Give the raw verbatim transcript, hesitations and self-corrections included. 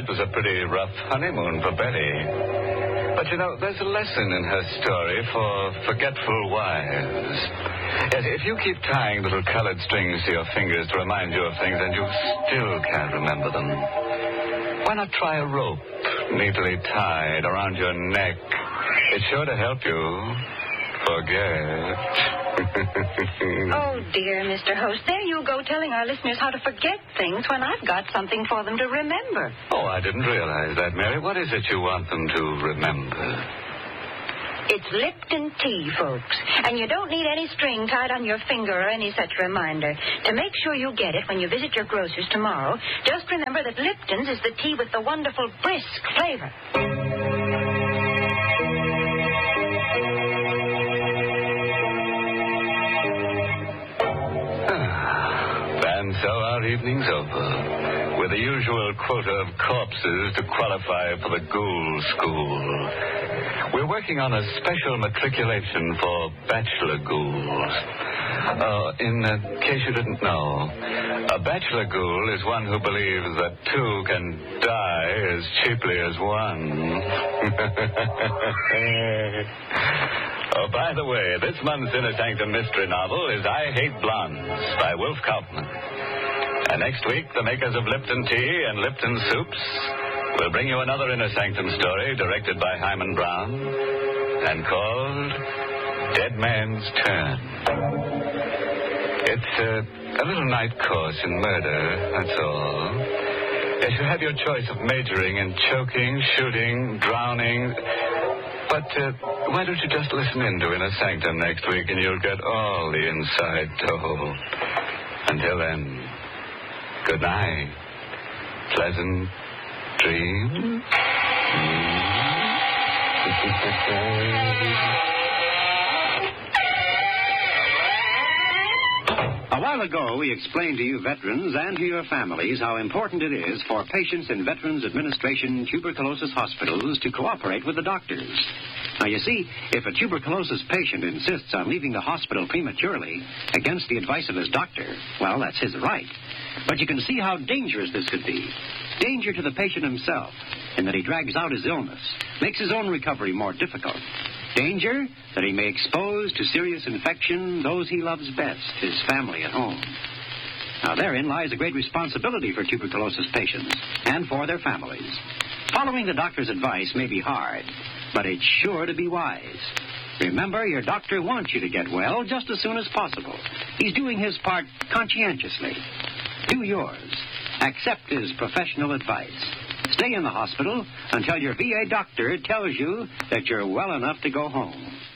That was a pretty rough honeymoon for Betty. But, you know, there's a lesson in her story for forgetful wives. Yes, if you keep tying little colored strings to your fingers to remind you of things and you still can't remember them, why not try a rope neatly tied around your neck? It's sure to help you forget. Oh, dear, Mister Host, there you go telling our listeners how to forget things when I've got something for them to remember. Oh, I didn't realize that, Mary. What is it you want them to remember? It's Lipton tea, folks. And you don't need any string tied on your finger or any such reminder. To make sure you get it when you visit your grocer's tomorrow, just remember that Lipton's is the tea with the wonderful brisk flavor. And so our evening's over, with the usual quota of corpses to qualify for the Ghoul School. We're working on a special matriculation for bachelor ghouls. Uh, in uh, case you didn't know, a bachelor ghoul is one who believes that two can die as cheaply as one. Oh, by the way, this month's Inner Sanctum mystery novel is I Hate Blondes by Wolf Kaufman. And next week, the makers of Lipton Tea and Lipton Soups will bring you another Inner Sanctum story directed by Hyman Brown and called Dead Man's Turn. It's uh, a little night course in murder, that's all. Yes, you have your choice of majoring in choking, shooting, drowning. But uh, why don't you just listen in to Inner Sanctum next week and you'll get all the inside told. Until then, good night. Pleasant dreams. A while ago, we explained to you veterans and to your families how important it is for patients in Veterans Administration tuberculosis hospitals to cooperate with the doctors. Now, you see, if a tuberculosis patient insists on leaving the hospital prematurely against the advice of his doctor, well, that's his right. But you can see how dangerous this could be. Danger to the patient himself, in that he drags out his illness, makes his own recovery more difficult. Danger that he may expose to serious infection those he loves best, his family at home. Now, therein lies a great responsibility for tuberculosis patients and for their families. Following the doctor's advice may be hard, but it's sure to be wise. Remember, your doctor wants you to get well just as soon as possible. He's doing his part conscientiously. Do yours. Accept his professional advice. Stay in the hospital until your V A doctor tells you that you're well enough to go home.